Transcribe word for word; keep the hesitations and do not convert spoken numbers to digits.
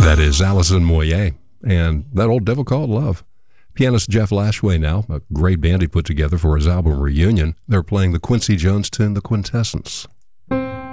That is Alison Moyet and that old devil called love. Pianist Jeff Lashway now, a great band he put together for his album Reunion. They're playing the Quincy Jones tune, The Quintessence.